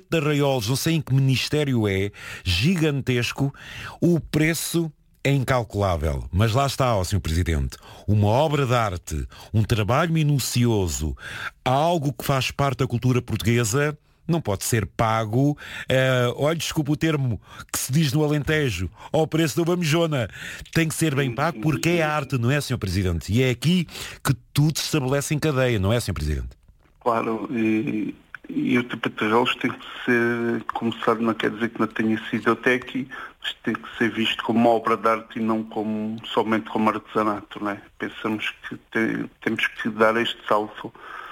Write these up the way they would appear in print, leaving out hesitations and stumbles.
de Arraiolos, não sei em que ministério é, gigantesco, o preço é incalculável. Mas lá está, ó Sr. Presidente, uma obra de arte, um trabalho minucioso, algo que faz parte da cultura portuguesa, não pode ser pago, olha, desculpa o termo que se diz no Alentejo, ao preço da bamejona. Tem que ser bem pago porque é arte, não é, Sr. Presidente? E é aqui que tudo se estabelece em cadeia, não é, Sr. Presidente? Claro, e o tapete de Arraiolos tem que ser, como sabe, não quer dizer que não tenha sido até aqui, mas tem que ser visto como uma obra de arte e não somente como artesanato, não é? Pensamos que temos que dar este salto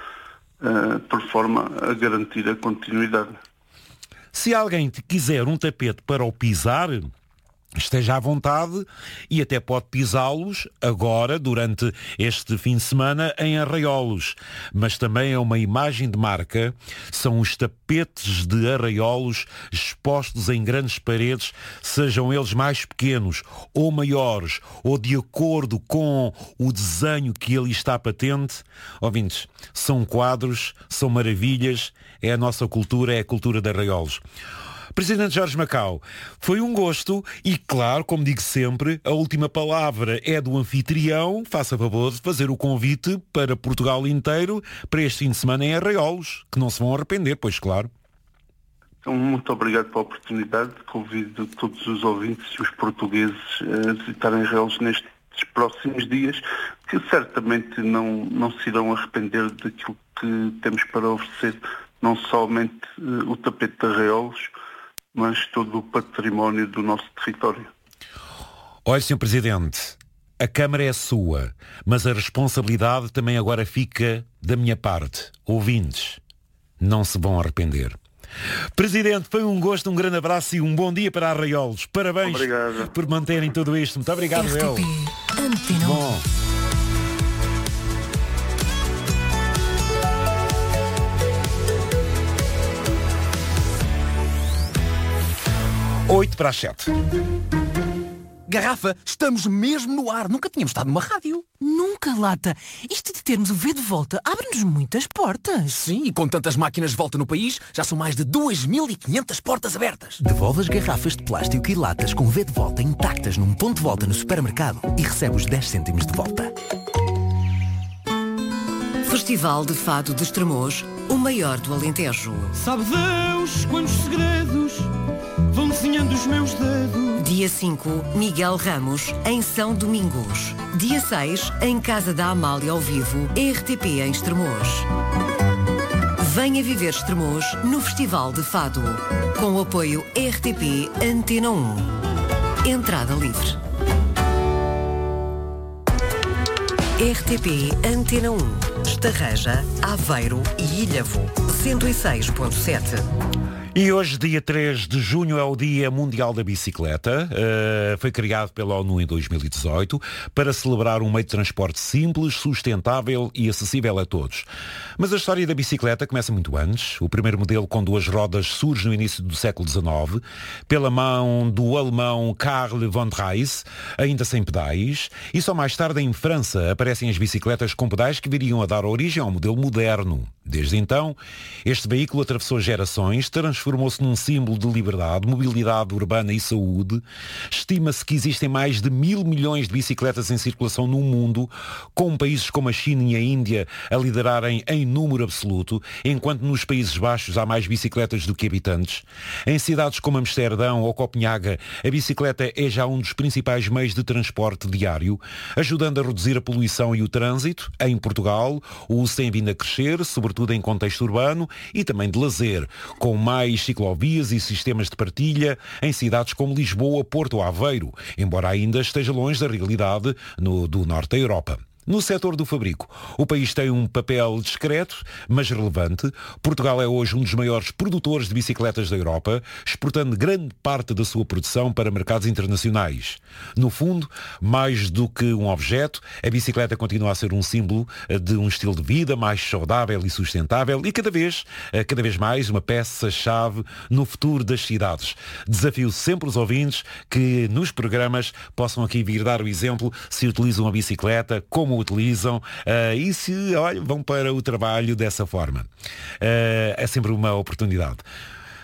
por forma a garantir a continuidade. Se alguém quiser um tapete para o pisar, esteja à vontade e até pode pisá-los agora, durante este fim de semana, em Arraiolos. Mas também é uma imagem de marca, são os tapetes de Arraiolos expostos em grandes paredes, sejam eles mais pequenos ou maiores, ou de acordo com o desenho que ali está patente. Ouvintes, são quadros, são maravilhas, é a nossa cultura, é a cultura de Arraiolos. Presidente Jorge Macau, foi um gosto e, claro, como digo sempre, a última palavra é do anfitrião. Faça favor de fazer o convite para Portugal inteiro para este fim de semana em Arraiolos, que não se vão arrepender, pois claro. Então, muito obrigado pela oportunidade. Convido todos os ouvintes e os portugueses a visitarem Arraiolos nestes próximos dias, que certamente não se irão arrepender daquilo que temos para oferecer, não somente o tapete de Arraiolos, mas todo o património do nosso território. Olha, Sr. Presidente, a Câmara é sua, mas a responsabilidade também agora fica da minha parte. Ouvintes, não se vão arrepender. Presidente, foi um gosto, um grande abraço e um bom dia para Arraiolos. Parabéns por manterem tudo isto. Muito obrigado, eu. Bom. Oito para as 7. Garrafa, estamos mesmo no ar. Nunca tínhamos estado numa rádio. Nunca, Lata. Isto de termos o V de volta abre-nos muitas portas. Sim, e com tantas máquinas de volta no país, já são mais de 2.500 portas abertas. Devolve as garrafas de plástico e latas com V de volta intactas num ponto de volta no supermercado e recebe os 10 cêntimos de volta. Festival de Fado de Estremoz, o maior do Alentejo. Sabe Deus quantos segredos vão desenhando os meus dedos. Dia 5, Miguel Ramos, em São Domingos. Dia 6, em Casa da Amália ao vivo, RTP em Estremoz. Venha viver Estremoz no Festival de Fado, com o apoio RTP Antena 1. Entrada livre. RTP Antena 1, Estarreja, Aveiro e Ilhavo, 106.7. E hoje, dia 3 de junho, é o Dia Mundial da Bicicleta. Foi criado pela ONU em 2018 para celebrar um meio de transporte simples, sustentável e acessível a todos. Mas a história da bicicleta começa muito antes. O primeiro modelo com duas rodas surge no início do século XIX, pela mão do alemão Karl von Drais, ainda sem pedais. E só mais tarde, em França, aparecem as bicicletas com pedais que viriam a dar origem ao modelo moderno. Desde então, este veículo atravessou gerações, transformou-se num símbolo de liberdade, mobilidade urbana e saúde. Estima-se que existem mais de 1.000 milhões de bicicletas em circulação no mundo, com países como a China e a Índia a liderarem em número absoluto, enquanto nos Países Baixos há mais bicicletas do que habitantes. Em cidades como Amsterdão ou Copenhaga, a bicicleta é já um dos principais meios de transporte diário, ajudando a reduzir a poluição e o trânsito. Em Portugal, o uso tem vindo a crescer, sobretudo em contexto urbano e também de lazer, com mais ciclovias e sistemas de partilha em cidades como Lisboa, Porto ou Aveiro, embora ainda esteja longe da realidade do norte da Europa. No setor do fabrico, o país tem um papel discreto, mas relevante. Portugal é hoje um dos maiores produtores de bicicletas da Europa, exportando grande parte da sua produção para mercados internacionais. No fundo, mais do que um objeto, a bicicleta continua a ser um símbolo de um estilo de vida mais saudável e sustentável e cada vez mais uma peça-chave no futuro das cidades. Desafio sempre os ouvintes que nos programas possam aqui vir dar o exemplo se utilizam a bicicleta, como utilizam e se vão para o trabalho dessa forma. É sempre uma oportunidade.